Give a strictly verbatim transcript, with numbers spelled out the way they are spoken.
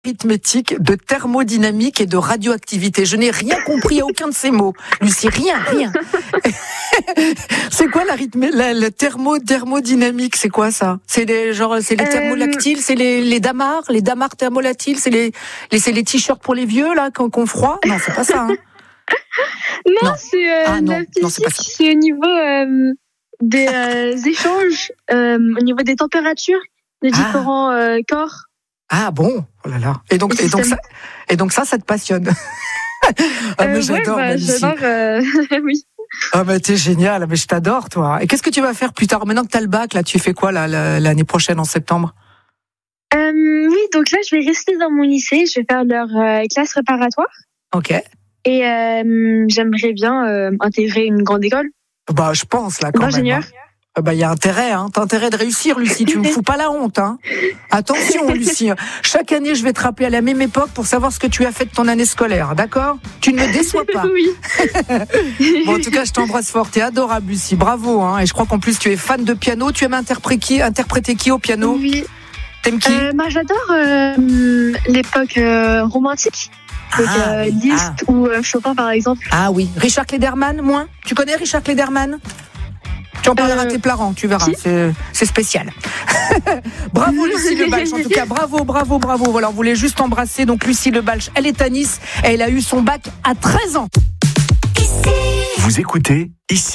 Arithmétique, de thermodynamique et de radioactivité. Je n'ai rien compris à aucun de ces mots. Lucie, rien, rien. C'est quoi l'arithmé, la, la thermo, thermodynamique? C'est quoi ça? C'est les, genre, c'est les thermolactiles, c'est les, les damars, les damars thermolactiles, c'est les, les, c'est les t-shirts pour les vieux, là, qu'on, qu'on froid? Non, c'est pas ça, hein. Non, Non. c'est, euh, Ah, non. la Non, c'est physique, pas ça. c'est au niveau, euh, des, euh, échanges, euh, au niveau des températures, des Ah. différents, euh, corps. Ah bon? Oh là là. Et donc, Le et donc système. ça, et donc ça, ça te passionne? Ah, mais Euh, j'adore, ouais, bah, Malicie. j'adore, euh, oui. Ah, mais t'es génial. Mais je t'adore, toi. Et qu'est-ce que tu vas faire plus tard? Maintenant que t'as le bac, là, tu fais quoi, là, la- l'année prochaine, en septembre? Euh, oui, donc là, je vais rester dans mon lycée, je vais faire leur, euh, classe préparatoire. Ok. Et, euh, j'aimerais bien, euh, intégrer une grande école Bah, je pense, là, quand même. d'ingénieur. hein. Ah bah, il y a intérêt, hein. T'as intérêt de réussir, Lucie. Tu me fous pas la honte, hein. Attention, Lucie. Chaque année, je vais te rappeler à la même époque pour savoir ce que tu as fait de ton année scolaire, d'accord? Tu ne me déçois pas. Oui. Bon, en tout cas, je t'embrasse fort. T'es adorable, Lucie. Bravo, hein. Et je crois qu'en plus, tu es fan de piano. Tu aimes interpréter qui, interpréter qui au piano? Oui. T'aimes qui? Euh, moi, j'adore, euh, l'époque, euh, romantique. Donc, Ah, euh, oui. Liszt Ah. ou euh, Chopin, par exemple. Ah oui. Richard Klederman, moins? Tu connais Richard Klederman? Tu en parleras Euh, à tes parents, tu verras. si. C'est, c'est spécial. Bravo, Lucie Lebalch. En tout cas, bravo, bravo, bravo. Voilà, on voulait juste embrasser. Donc, Lucie Lebalch, elle est à Nice. Et elle a eu son bac à treize ans. Vous écoutez ici.